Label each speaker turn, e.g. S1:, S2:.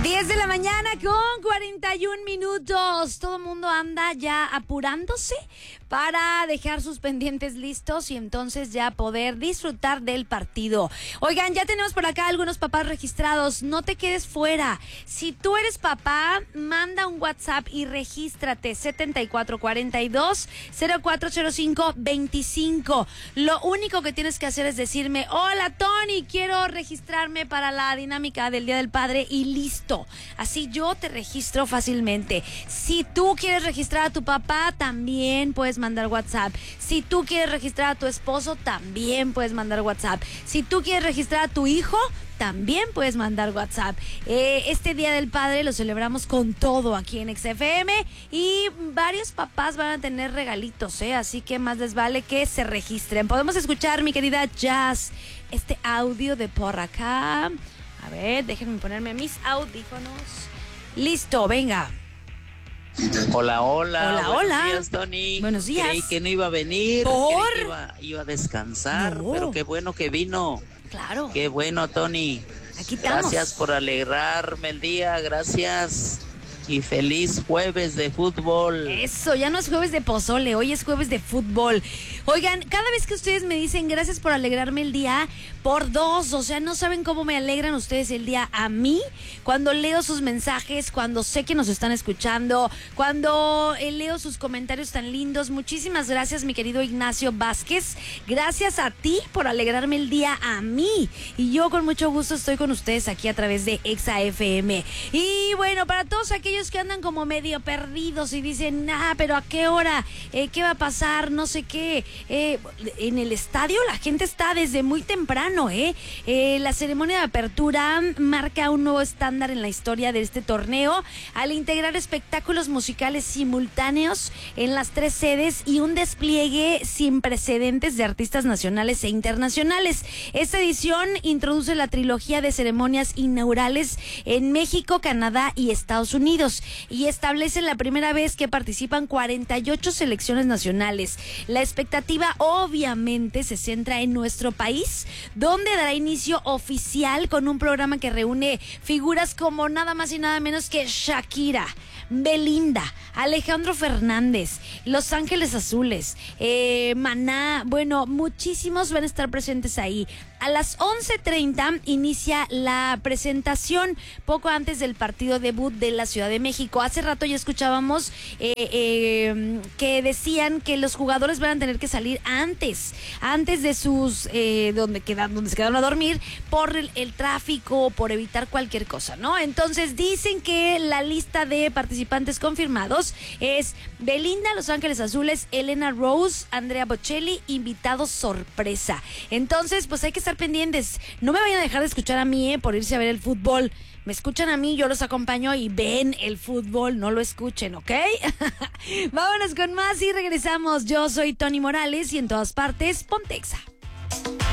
S1: 10 de la mañana con 41 minutos. Todo el mundo anda ya apurándose para dejar sus pendientes listos y entonces ya poder disfrutar del partido. Oigan, ya tenemos por acá algunos papás registrados. No te quedes fuera. Si tú eres papá, manda un WhatsApp y regístrate 7442-040525. Lo único que tienes que hacer es decirme: hola Tony, quiero registrarme para la dinámica del Día del Padre, y listo. Así yo te registro fácilmente. Si tú quieres registrar a tu papá, también puedes mandar WhatsApp. Si tú quieres registrar a tu esposo, también puedes mandar WhatsApp. Si tú quieres registrar a tu hijo, también puedes mandar WhatsApp. Este Día del Padre lo celebramos con todo aquí en XFM y varios papás van a tener regalitos, así que más les vale que se registren. Podemos escuchar, mi querida Jazz, este audio de por acá. A ver, déjenme ponerme mis audífonos. Listo, venga.
S2: Hola.
S1: Hola.
S2: Buenos días, Tony.
S1: Buenos días.
S2: Creí que no iba a venir.
S1: ¿Por?
S2: Creí que iba a descansar,
S1: No.
S2: pero qué bueno que vino.
S1: Claro.
S2: Qué bueno, Tony.
S1: Aquí estamos.
S2: Gracias por alegrarme el día, gracias. Y feliz jueves de fútbol.
S1: Eso, ya no es jueves de pozole, hoy es jueves de fútbol. Oigan, cada vez que ustedes me dicen gracias por alegrarme el día, por dos, o sea, no saben cómo me alegran ustedes el día a mí, cuando leo sus mensajes, cuando sé que nos están escuchando, cuando leo sus comentarios tan lindos. Muchísimas gracias, mi querido Ignacio Vázquez. Gracias a ti por alegrarme el día a mí. Y yo con mucho gusto estoy con ustedes aquí a través de XFM. Y bueno, para todos aquellos que andan como medio perdidos y dicen, pero ¿a qué hora? ¿Qué va a pasar? No sé qué. En el estadio la gente está desde muy temprano, La ceremonia de apertura marca un nuevo estándar en la historia de este torneo al integrar espectáculos musicales simultáneos en las 3 sedes y un despliegue sin precedentes de artistas nacionales e internacionales. Esta edición introduce la trilogía de ceremonias inaugurales en México, Canadá y Estados Unidos y establece la primera vez que participan 48 selecciones nacionales. La expectativa obviamente se centra en nuestro país, donde dará inicio oficial con un programa que reúne figuras como nada más y nada menos que Shakira, Belinda, Alejandro Fernández, Los Ángeles Azules, Maná. Bueno, muchísimos van a estar presentes ahí. A las 11:30 inicia la presentación, poco antes del partido debut de la Ciudad de México. Hace rato ya escuchábamos que decían que los jugadores van a tener que salir antes de sus donde se quedaron a dormir por el tráfico, por evitar cualquier cosa, ¿no? Entonces dicen que la lista de participantes confirmados es Belinda, Los Ángeles Azules, Elena Rose, Andrea Bocelli, invitados sorpresa. Entonces, pues hay que estar pendientes. No me vayan a dejar de escuchar a mí, por irse a ver el fútbol. Me escuchan a mí, yo los acompaño y ven el fútbol, no lo escuchen, ¿ok? Vámonos con más y regresamos. Yo soy Tony Morales y en todas partes, Pontexa.